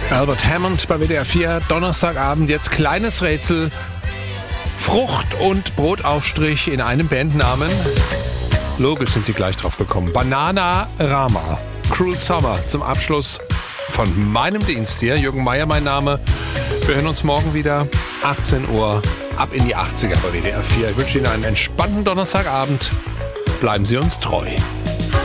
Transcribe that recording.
Albert Hammond bei WDR 4, Donnerstagabend, jetzt kleines Rätsel. Frucht- und Brotaufstrich in einem Bandnamen. Logisch sind Sie gleich drauf gekommen. Bananarama, Cruel Summer zum Abschluss von meinem Dienst hier. Jürgen Meier mein Name. Wir hören uns morgen wieder, 18 Uhr, ab in die 80er bei WDR 4. Ich wünsche Ihnen einen entspannten Donnerstagabend. Bleiben Sie uns treu.